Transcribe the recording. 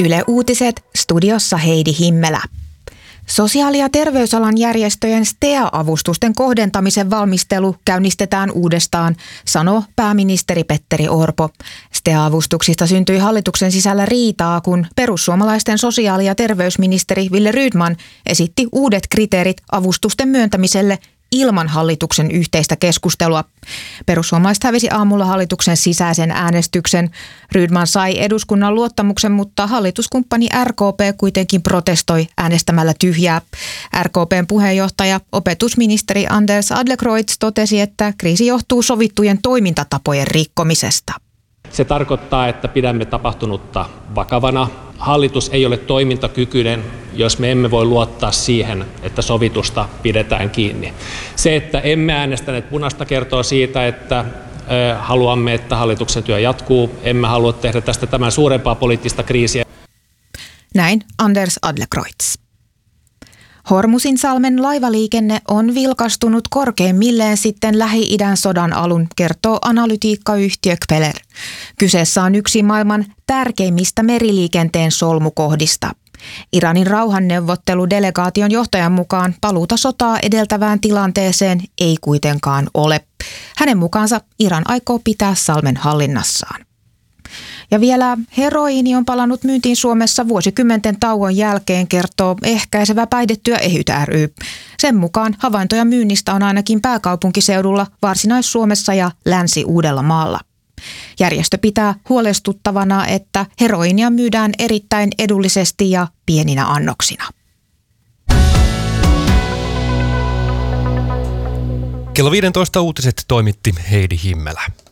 Yle Uutiset, studiossa Heidi Himmelä. Sosiaali- ja terveysalan järjestöjen STEA-avustusten kohdentamisen valmistelu käynnistetään uudestaan, sanoo pääministeri Petteri Orpo. STEA-avustuksista syntyi hallituksen sisällä riitaa, kun perussuomalaisten sosiaali- ja terveysministeri Wille Rydman esitti uudet kriteerit avustusten myöntämiselle ilman hallituksen yhteistä keskustelua. Perussuomalaiset hävisi aamulla hallituksen sisäisen äänestyksen. Rydman sai eduskunnan luottamuksen, mutta hallituskumppani RKP kuitenkin protestoi äänestämällä tyhjää. RKPn puheenjohtaja, opetusministeri Anders Adlercreutz totesi, että kriisi johtuu sovittujen toimintatapojen rikkomisesta. Se tarkoittaa, että pidämme tapahtunutta vakavana. Hallitus ei ole toimintakykyinen, jos me emme voi luottaa siihen, että sovitusta pidetään kiinni. Se, että emme äänestäneet punaista, kertoo siitä, että haluamme, että hallituksen työ jatkuu. Emme halua tehdä tästä tämän suurempaa poliittista kriisiä. Näin Anders Adlercreutz. Hormuzinsalmen laivaliikenne on vilkastunut korkeimmilleen sitten Lähi-idän sodan alun, kertoo analytiikkayhtiö Kpeler. Kyseessä on yksi maailman tärkeimmistä meriliikenteen solmukohdista. Iranin rauhanneuvotteludelegaation johtajan mukaan paluuta sotaa edeltävään tilanteeseen ei kuitenkaan ole. Hänen mukaansa Iran aikoo pitää salmen hallinnassaan. Ja vielä heroiini on palannut myyntiin Suomessa vuosikymmenten tauon jälkeen, kertoo ehkäisevä päihdetyö EHYT ry. Sen mukaan havaintoja myynnistä on ainakin pääkaupunkiseudulla, Varsinais-Suomessa ja Länsi-Uudellamaalla. Järjestö pitää huolestuttavana, että heroiinia myydään erittäin edullisesti ja pieninä annoksina. Kello 15 uutiset toimitti Heidi Himmelä.